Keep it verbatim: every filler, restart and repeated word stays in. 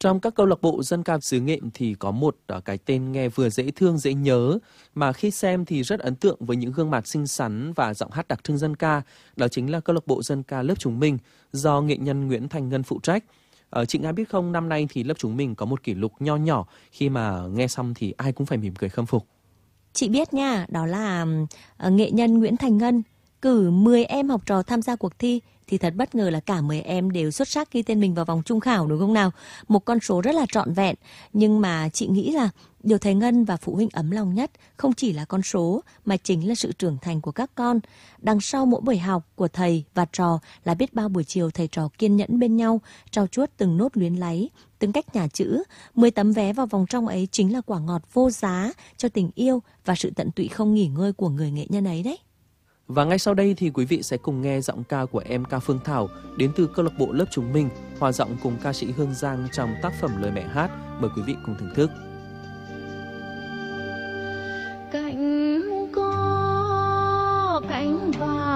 Trong các câu lạc bộ dân ca xứ Nghệ thì có một uh, cái tên nghe vừa dễ thương dễ nhớ mà khi xem thì rất ấn tượng với những gương mặt xinh xắn và giọng hát đặc trưng dân ca. Đó chính là câu lạc bộ dân ca lớp chúng mình do nghệ nhân Nguyễn Thành Ngân phụ trách. Uh, chị Nga biết không, năm nay thì lớp chúng mình có một kỷ lục nho nhỏ, khi mà nghe xong thì ai cũng phải mỉm cười khâm phục. Chị biết nha, đó là uh, nghệ nhân Nguyễn Thành Ngân cử mười em học trò tham gia cuộc thi thì thật bất ngờ là cả mười em đều xuất sắc ghi tên mình vào vòng chung khảo, đúng không nào? Một con số rất là trọn vẹn, nhưng mà chị nghĩ là điều thầy Ngân và phụ huynh ấm lòng nhất không chỉ là con số mà chính là sự trưởng thành của các con. Đằng sau mỗi buổi học của thầy và trò là biết bao buổi chiều thầy trò kiên nhẫn bên nhau, trau chuốt từng nốt luyến láy, từng cách nhả chữ. Mười tấm vé vào vòng trong ấy chính là quả ngọt vô giá cho tình yêu và sự tận tụy không nghỉ ngơi của người nghệ nhân ấy đấy. Và ngay sau đây thì quý vị sẽ cùng nghe giọng ca của em ca Phương Thảo đến từ câu lạc bộ lớp chúng mình, hòa giọng cùng ca sĩ Hương Giang trong tác phẩm Lời Mẹ Hát. Mời quý vị cùng thưởng thức. Cánh có cánh vàng